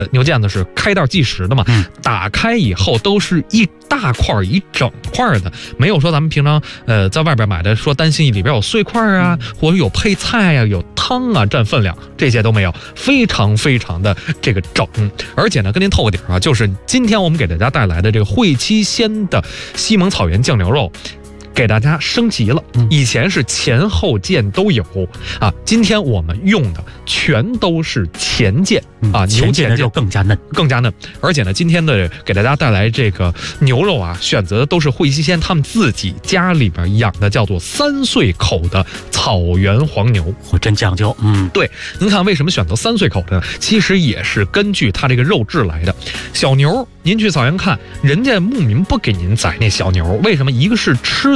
牛腱子是开袋计时的嘛，打开以后都是一大块一整块的，没有说咱们平常在外边买的说担心里边有碎块啊，或者有配菜啊、有汤啊占分量，这些都没有，非常非常的这个整。而且呢，跟您透个底啊，就是今天我们给大家带来的这个会七鲜的西蒙草原酱牛肉，给大家升级了，以前是前后腱都有啊，今天我们用的全都是前腱啊，牛前腱的肉更加嫩， 而且呢，今天的给大家带来这个牛肉啊，选择的都是会七鲜他们自己家里边养的，叫做3岁口的草原黄牛， 我真讲究。 对，您看为什么选择3岁口的呢？其实也是根据它这个肉质来的。小牛，您去草原看，人家牧民不给您宰那小牛，为什么？一个是吃